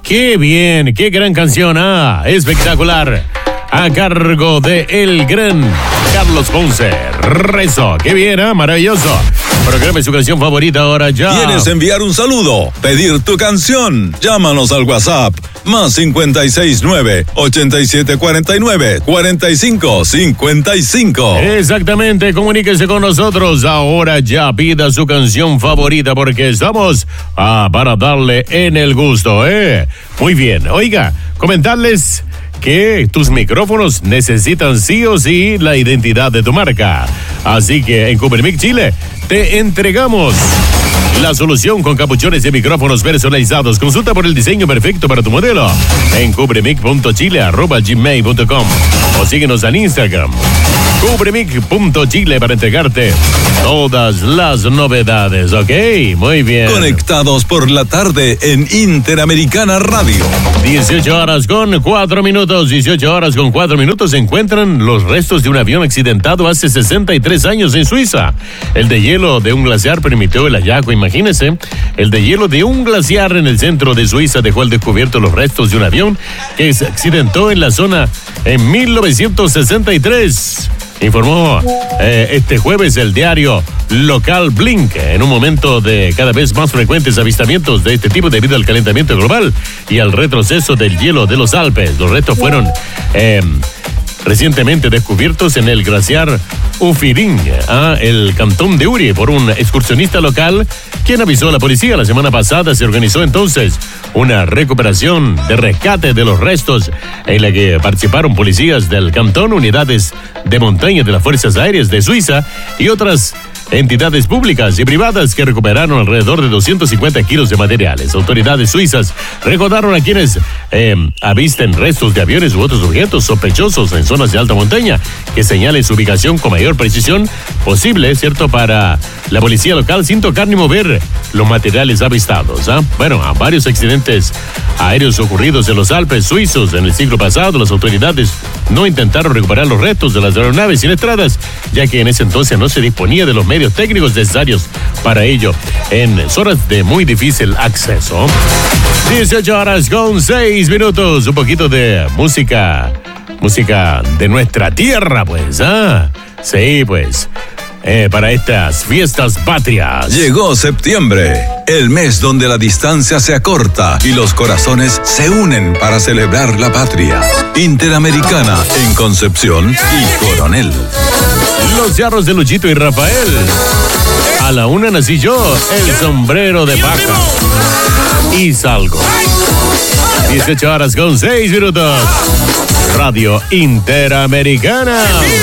¡Qué bien! ¡Qué gran canción! ¡Ah! Espectacular. A cargo de el gran Carlos Ponce. Rezo. ¡Qué bien! ¿Ah? Maravilloso. Programe su canción favorita ahora ya. ¿Quieres enviar un saludo? ¿Pedir tu canción? Llámanos al WhatsApp. Más 569-8749-4555. Exactamente, comuníquese con nosotros. Ahora ya pida su canción favorita porque estamos para darle en el gusto, ¿eh? Muy bien, oiga, comentarles que tus micrófonos necesitan sí o sí la identidad de tu marca. Así que en Cubremic Chile te entregamos la solución con capuchones y micrófonos personalizados. Consulta por el diseño perfecto para tu modelo en cubremic.chile@gmail.com o síguenos en Instagram cubremic.chile para entregarte todas las novedades, ¿ok? Muy bien. Conectados por la tarde en Interamericana Radio. 18 horas con 4 minutos. 18 horas con 4 minutos. Se encuentran los restos de un avión accidentado hace 63 años en Suiza. El deshielo de un glaciar permitió el hallazgo. Imagínense, el deshielo de un glaciar en el centro de Suiza dejó al descubierto los restos de un avión que se accidentó en la zona en 1963. Informó este jueves el diario local Blink, en un momento de cada vez más frecuentes avistamientos de este tipo debido al calentamiento global y al retroceso del hielo de los Alpes. Los restos fueron recientemente descubiertos en el glaciar Ufiring, el cantón de Uri, por un excursionista local quien avisó a la policía. La semana pasada se organizó entonces una recuperación de rescate de los restos en la que participaron policías del cantón, unidades de montaña de las Fuerzas Aéreas de Suiza y otras entidades públicas y privadas que recuperaron alrededor de 250 kilos de materiales. Autoridades suizas recordaron a quienes avisten restos de aviones u otros objetos sospechosos en zonas de alta montaña que señalen su ubicación con mayor precisión posible, ¿cierto?, para la policía local sin tocar ni mover los materiales avistados. Bueno, a varios accidentes aéreos ocurridos en los Alpes suizos en el siglo pasado, las autoridades no intentaron recuperar los restos de las aeronaves siniestradas, ya que en ese entonces no se disponía de los medios técnicos necesarios para ello en zonas de muy difícil acceso. 18 horas con 6 minutos. Un poquito de música de nuestra tierra, pues. Sí, pues. Para estas fiestas patrias. Llegó septiembre, el mes donde la distancia se acorta y los corazones se unen para celebrar la patria. Interamericana en Concepción y Coronel. Los charros de Luchito y Rafael. A la una nací yo, el sombrero de paja. Y salgo. 18 horas con 6 minutos. Radio Interamericana.